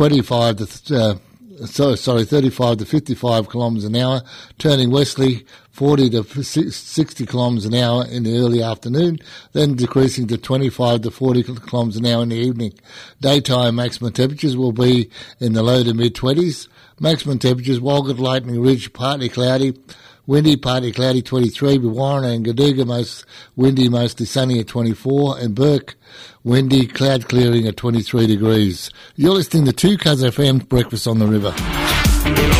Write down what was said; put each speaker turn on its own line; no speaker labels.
35 to 55 kilometres an hour, turning westerly 40 to 60 kilometres an hour in the early afternoon, then decreasing to 25 to 40 kilometres an hour in the evening. Daytime maximum temperatures will be in the low to mid-20s. Maximum temperatures, Walgett, Lightning Ridge, partly cloudy. Windy, partly cloudy, 23. Warren and Gaduga, most windy, mostly sunny at 24. And Burke, windy, cloud clearing at 23 degrees. You're listening to 2 Cuz FM, Breakfast on the River.